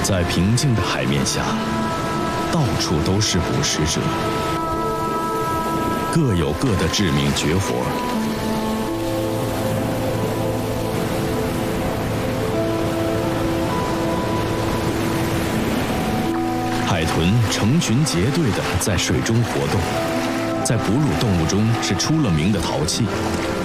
在平静的海面下，到处都是捕食者，各有各的致命绝活。海豚成群结队地在水中活动，在哺乳动物中是出了名的淘气。